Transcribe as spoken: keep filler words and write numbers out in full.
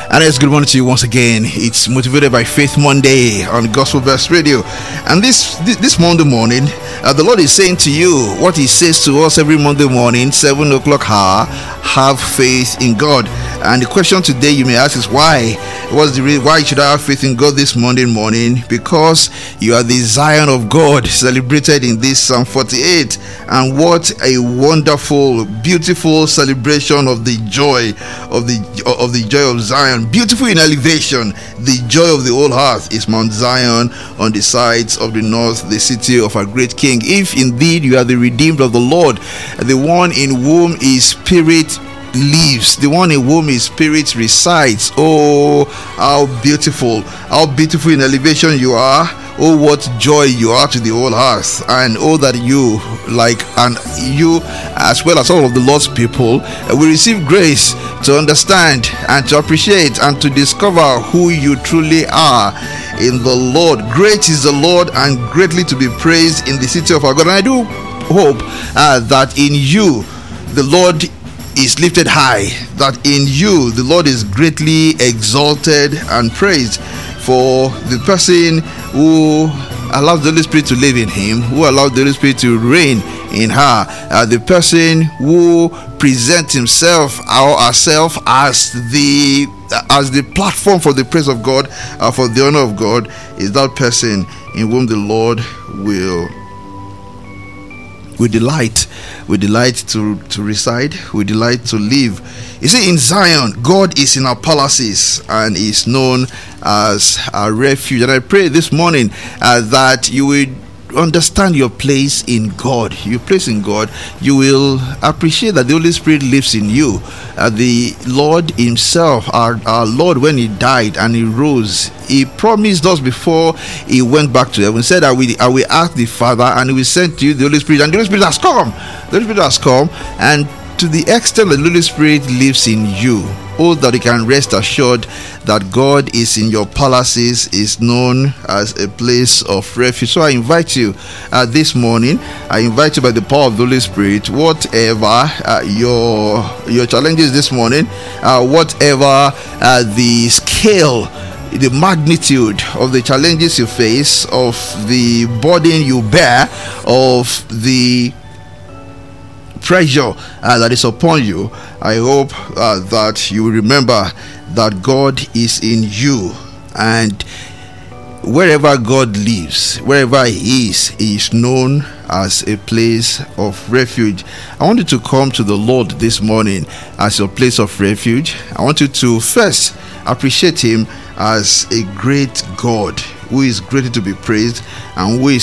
And it's good morning to you once again. It's Motivated by Faith Monday on Gospel Best Radio. And this this, this Monday morning, uh, the Lord is saying to you what He says to us every Monday morning, seven o'clock hour: have faith in God. And the question today you may ask is why? What's the reason? Why should I have faith in God this Monday morning? Because you are the Zion of God, celebrated in this Psalm forty-eight. And what a wonderful, beautiful celebration of the joy of the of the joy of Zion. Beautiful in elevation. The joy of the whole earth is Mount Zion on the sides of the north, the city of our great King. If indeed you are the redeemed of the Lord, the one in whom His Spirit lives, the one in whom His Spirit resides. Oh, how beautiful, how beautiful in elevation you are. Oh, what joy you are to the whole earth. And oh, that you, like, and you as well as all of the Lord's people, will receive grace to understand and to appreciate and to discover who you truly are in the Lord. Great is the Lord and greatly to be praised in the city of our God. And I do hope uh, that in you the Lord is lifted high, that in you the Lord is greatly exalted and praised. For the person who allows the Holy Spirit to live in him, who allows the Holy Spirit to reign in her, uh, the person who presents himself or herself as the as the platform for the praise of God, uh, for the honor of God, is that person in whom the Lord will we delight, we delight to, to reside, we delight to live. You see, in Zion, God is in our palaces and is known as our refuge. And I pray this morning uh, that you will understand your place in God. Your place in God, you will appreciate that the Holy Spirit lives in you. Uh, the Lord Himself, our, our Lord, when He died and He rose, He promised us before He went back to heaven, said, I will, I will ask the Father and He will send to you the Holy Spirit. And the Holy Spirit has come. The Holy Spirit has come. And to the extent that the Holy Spirit lives in you, oh, that you can rest assured that God is in your palaces, is known as a place of refuge. So I invite you uh, this morning, I invite you by the power of the Holy Spirit, whatever uh, your your challenges this morning, uh, whatever uh, the scale, the magnitude of the challenges you face, of the burden you bear, of the pressure uh, that is upon you, I hope uh, that you will remember that God is in you, and wherever God lives, wherever He is, He is known as a place of refuge. I want you to come to the Lord this morning as your place of refuge. I want you to first appreciate Him as a great God who is greatly to be praised and who is